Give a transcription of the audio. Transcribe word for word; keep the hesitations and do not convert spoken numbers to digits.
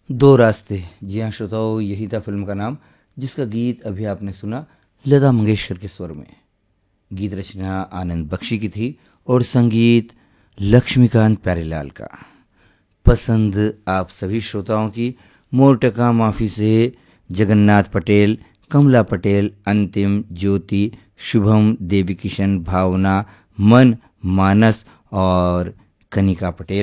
दो रास्ते। जी हाँ श्रोताओं, यही था फिल्म का नाम, जिसका गीत अभी आपने सुना लता मंगेशकर के स्वर में। गीत रचना आनंद बख्शी की थी और संगीत लक्ष्मीकांत प्यारेलाल का। पसंद आप सभी श्रोताओं की मोरटका माफी से जगन्नाथ पटेल, कमला पटेल, अंतिम, ज्योति, शुभम, देवी किशन, भावना, मन, मानस और कनिका पटेल